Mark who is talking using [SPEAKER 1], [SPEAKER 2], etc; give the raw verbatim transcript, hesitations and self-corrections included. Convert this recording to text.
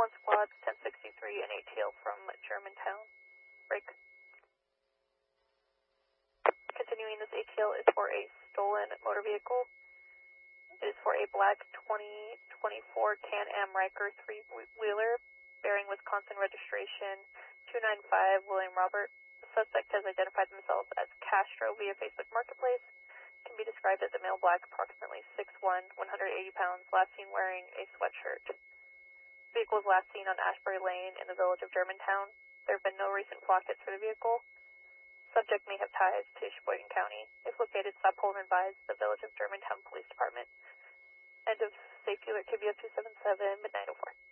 [SPEAKER 1] one squads, ten sixty-three, and A T L from Germantown. Break. Continuing, this A T L is for a stolen motor vehicle. It is for a black twenty twenty-four Can-Am Riker three-wheeler bearing Wisconsin registration two nine five William Robert. The suspect has identified themselves as Castro via Facebook Marketplace. Can be described as a male black, approximately six one, one hundred eighty pounds, last seen wearing a sweatshirt. Vehicle was last seen on Ashbury Lane in the village of Germantown. There have been no recent flock hits for the vehicle. Subject may have ties to Sheboygan County. If located, stop, hold, and advise the village of Germantown Police Department. End of safety alert K B O two seven seven, midnight oh four.